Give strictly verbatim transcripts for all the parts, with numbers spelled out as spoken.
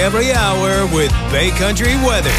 every hour with Bay Country weather.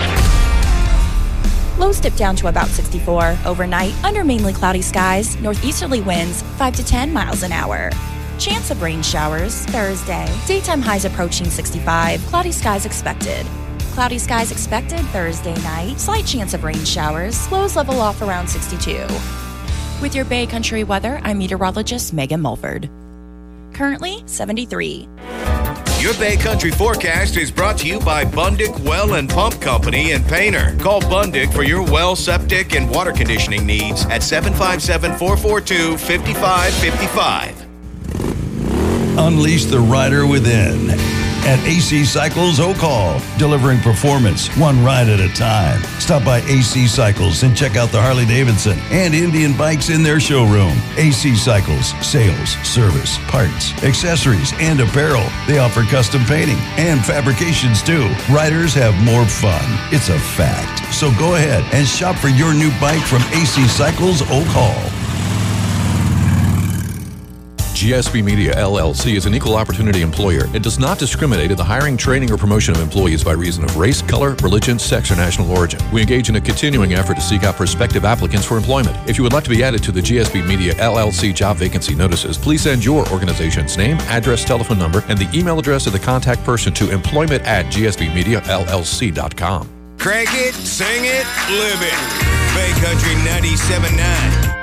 Lows dip down to about sixty-four. Overnight, under mainly cloudy skies, northeasterly winds five to ten miles an hour. Chance of rain showers Thursday. Daytime highs approaching sixty-five. Cloudy skies expected. Cloudy skies expected Thursday night. Slight chance of rain showers. Lows level off around sixty-two. With your Bay Country weather, I'm meteorologist Megan Mulford. Currently seventy-three. Your Bay Country forecast is brought to you by Bundick Well and Pump Company in Painter. Call Bundick for your well, septic, and water conditioning needs at seven five seven, four four two, five five five five. Unleash the rider within at A C Cycles Oak Hall, delivering performance one ride at a time. Stop by A C Cycles and check out the Harley-Davidson and Indian bikes in their showroom. A C Cycles, sales, service, parts, accessories, and apparel. They offer custom painting and fabrications too. Riders have more fun. It's a fact. So go ahead and shop for your new bike from A C Cycles Oak Hall. G S B Media, L L C is an equal opportunity employer. It does not discriminate in the hiring, training, or promotion of employees by reason of race, color, religion, sex, or national origin. We engage in a continuing effort to seek out prospective applicants for employment. If you would like to be added to the G S B Media, L L C job vacancy notices, please send your organization's name, address, telephone number, and the email address of the contact person to employment at g s b media l l c dot com. Crank it, sing it, live it. Bay Country ninety-seven point nine.